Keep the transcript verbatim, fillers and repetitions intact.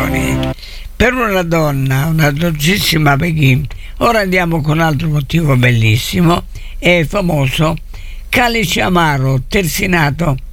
emozioni. Per una donna, una dolcissima Peggy. Ora andiamo con un altro motivo bellissimo e famoso, calice amaro, terzinato,